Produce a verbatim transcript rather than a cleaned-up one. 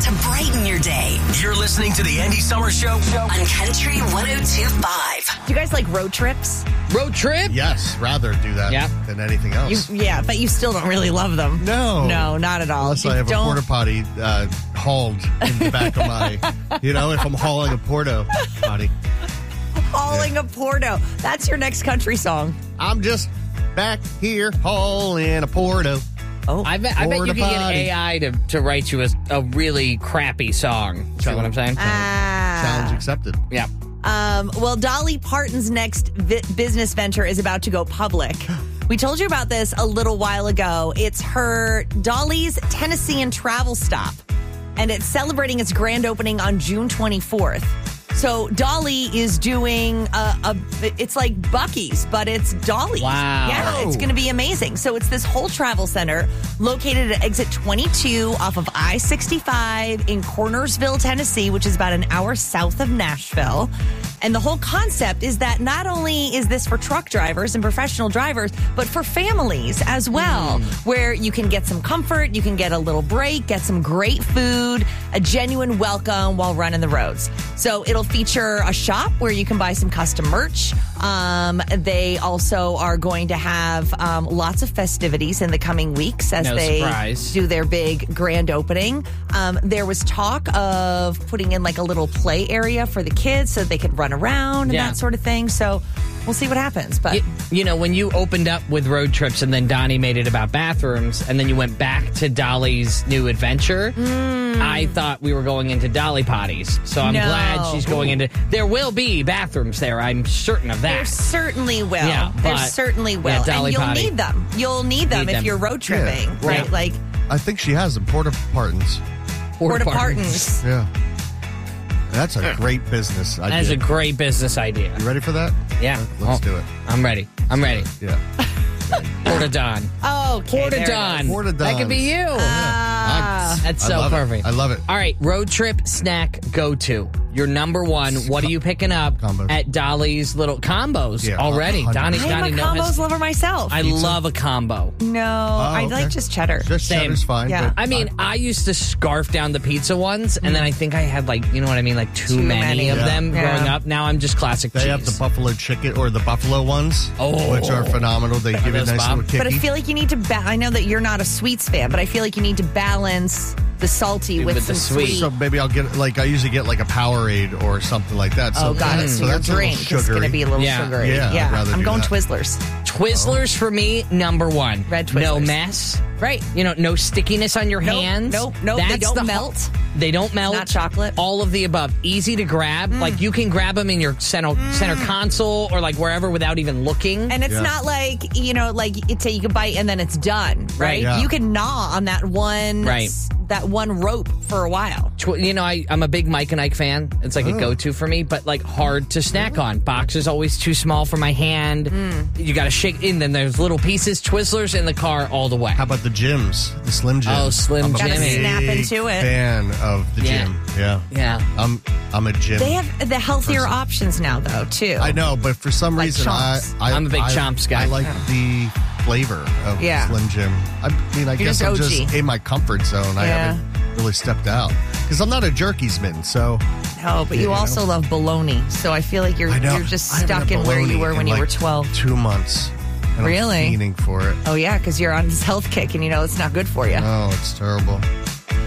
to brighten your day. You're listening to the Andy Summer Show on Country one oh two point five. Do you guys like road trips? Road trip? Yes, rather do that Yeah. than anything else. You, yeah, but you still don't really love them. No. No, not at all. Unless You I have don't- a porta potty uh, hauled in the back of my, you know, if I'm hauling a porta potty. Hauling a Porto. That's your next country song. I'm just back here hauling a porto. Oh, I bet, I bet you Porta could get potty. A I to, to write you a, a really crappy song. See what I'm saying? Ah. Challenge accepted. yeah. Um, well, Dolly Parton's next vi- business venture is about to go public. We told you about this a little while ago. It's her Dolly's Tennessean Travel Stop, and it's celebrating its grand opening on June twenty-fourth. So Dolly is doing a, a it's like Buc-ee's, but it's Dolly's. Wow. Yeah, it's going to be amazing. So it's this whole travel center located at exit twenty-two off of I sixty-five in Cornersville, Tennessee, which is about an hour south of Nashville. And the whole concept is that not only is this for truck drivers and professional drivers, but for families as well, Mm. where you can get some comfort, you can get a little break, get some great food, a genuine welcome while running the roads. So it'll feature a shop where you can buy some custom merch. Um, they also are going to have um, lots of festivities in the coming weeks as No they surprise. do their big grand opening. Um, there was talk of putting in like a little play area for the kids so they could run around and Yeah. that sort of thing. So we'll see what happens. But You, you know, when you opened up with road trips and then Donnie made it about bathrooms and then you went back to Dolly's new adventure, I thought we were going into Dolly potties. So I'm No. glad she's going into... There will be bathrooms there. I'm certain of there that. certainly will. Yeah, there but- certainly will. yeah, Dolly and you'll potty. need them. You'll need them Need if them. you're road tripping, Yeah. right? Yeah. Like I think she has them, porta partons. Porta Partons. Yeah. That's a great business idea. That is a great business idea. You ready for that? Yeah. Let's Oh, do it. I'm ready. I'm ready. Yeah. Porta Don. Oh, okay. Porta there it Don. is. Porta That could be you. Ah. That's I so love it. perfect. I love it. All right, road trip snack go to. Your number one. What are you picking up Combos. at Dolly's little combos Yeah, already? a hundred. Donnie, I am Donnie a knows. combos lover myself. I love a combo. no, I okay. like just cheddar. Just Same. cheddar's fine. Yeah. but I mean, I used to scarf down the pizza ones, and then I think I had like, you know what I mean, like too, Too many, many. of Yeah. them Yeah. growing up. Now I'm just classic They cheese. have the buffalo chicken or the buffalo ones, Oh. which are phenomenal. They give it a those nice bomb? little kicky. But I feel like you need to. Ba- I know that you're not a sweets fan, but I feel like you need to balance the salty with, With some the sweet. so maybe I'll get like I usually get like a Powerade or something like that. So Oh, got it. so So your that's a little drink is going to sugary. be a little Yeah. sugary. Yeah, I'd rather I'm do going that. Twizzlers. Twizzlers for me, number one. Red No Twizzlers. mess. Right. You know, no stickiness on your Nope, hands. nope, nope, they That's don't the- melt. They don't melt. Not chocolate. All of the above. Easy to grab. Like you can grab them in your center center console or like wherever without even looking. And it's Yeah. not like, you know, like it's a, you can bite and then it's done, right? Right. Yeah. You can gnaw on that one Right. that one rope for a while. Tw- you know, I, I'm a big Mike and Ike fan. It's like a Oh. go-to for me, but like hard to snack on. Box is always too small for my hand. You got to shake in. Then there's little pieces, Twizzlers in the car all the way. How about the gyms? The Slim Jim. Oh, Slim I'm a Jimmy. big Snap into it. Fan of the Yeah. gym. Yeah. Yeah. I'm I'm a gym. They have the healthier Person. options now, though, too. I know, but for some Like reason I, Chomps. I I'm a big I, Chomps guy. I like the flavor of Yeah. Slim Jim. I mean, I You're guess just I'm O G. just in my comfort zone. I Yeah. haven't really stepped out because I'm not a jerky's man. So No, but you Yeah. also love bologna, so I feel like you're I know you're just I haven't stuck had in where you bologna were when in you like were twelve. Two months. And Really? I'm fiending for it. Oh yeah, because you're on this health kick, and you know it's not good for you. Oh, it's terrible.